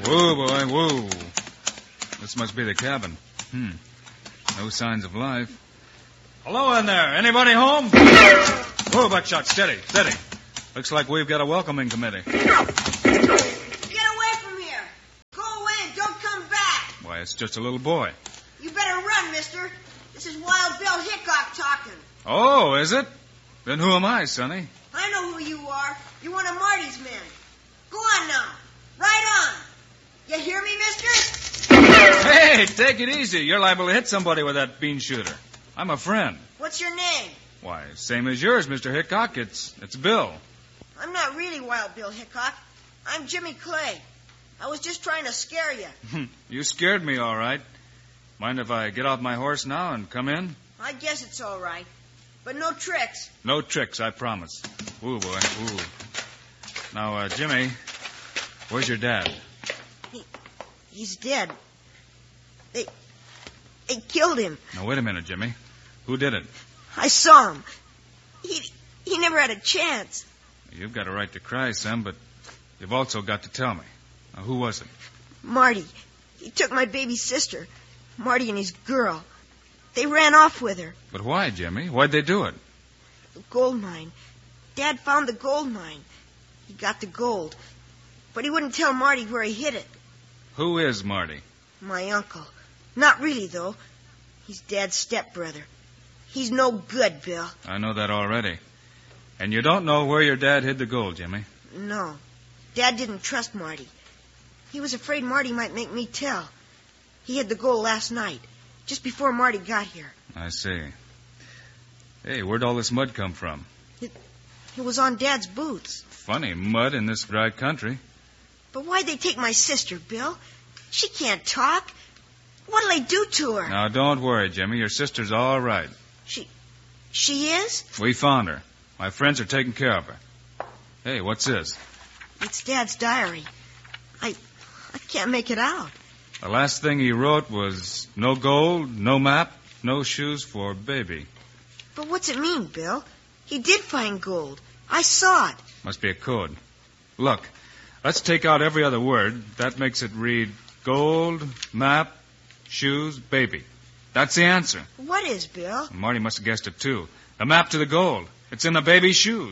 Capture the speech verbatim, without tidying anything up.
Whoa, boy, whoa. This must be the cabin. Hmm. No signs of life. Hello in there. Anybody home? Whoa, buckshot. Steady, steady. Looks like we've got a welcoming committee. Get away from here. Go away and don't come back. Why, it's just a little boy. You better run, mister. This is Wild Bill Hickok talking. Oh, is it? Then who am I, Sonny? I know who you are. You're one of Marty's men. Go on now. Right on. You hear me, mister? Hey, take it easy. You're liable to hit somebody with that bean shooter. I'm a friend. What's your name? Why, same as yours, Mister Hickok. It's it's Bill. I'm not really Wild Bill Hickok. I'm Jimmy Clay. I was just trying to scare you. You scared me, all right. Mind if I get off my horse now and come in? I guess it's all right. But no tricks. No tricks, I promise. Ooh, boy, ooh. Now, uh, Jimmy, where's your dad? He, he's dead. They, they killed him. Now, wait a minute, Jimmy. Who did it? I saw him. He, he never had a chance. You've got a right to cry, son, but you've also got to tell me. Now, who was it? Marty. He took my baby sister. Marty and his girl. They ran off with her. But why, Jimmy? Why'd they do it? The gold mine. Dad found the gold mine. He got the gold. But he wouldn't tell Marty where he hid it. Who is Marty? My uncle. Not really, though. He's Dad's stepbrother. He's no good, Bill. I know that already. And you don't know where your dad hid the gold, Jimmy? No. Dad didn't trust Marty. He was afraid Marty might make me tell. He hid the gold last night, just before Marty got here. I see. Hey, where'd all this mud come from? It, it was on Dad's boots. Funny, mud in this dry country. But why'd they take my sister, Bill? She can't talk. What'll they do to her? Now, don't worry, Jimmy. Your sister's all right. She... she is? We found her. My friends are taking care of her. Hey, what's this? It's Dad's diary. I... I can't make it out. The last thing he wrote was no gold, no map, no shoes for baby. But what's it mean, Bill? He did find gold. I saw it. Must be a code. Look, let's take out every other word. That makes it read gold, map, shoes, baby. That's the answer. What is, Bill? Marty must have guessed it, too. The map to the gold. It's in the baby's shoes.